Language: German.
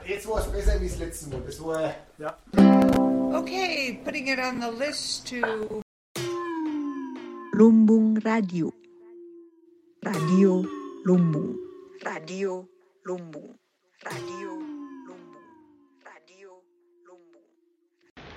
Jetzt war es besser wie das letzte Mal. Das war. Ja. Okay, putting it on the list to Lumbung Radio. Radio Lumbung. Radio Lumbung. Radio